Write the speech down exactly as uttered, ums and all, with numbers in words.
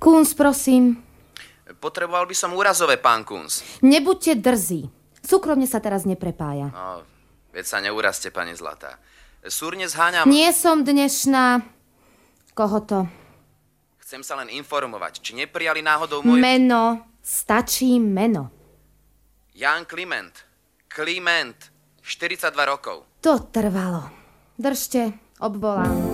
Kunz, prosím. Potreboval by som úrazové, pán Kunz. Nebuďte drzí. Súkromne sa teraz neprepája. No, veď sa neurazte, pani Zlatá. Súrne zháňam... Nie som dnešná... Koho to? Chcem sa len informovať, či neprijali náhodou moje... Meno. Stačí meno. Jan Kliment. Kliment. štyridsaťdva rokov. To trvalo. Držte, obvolám.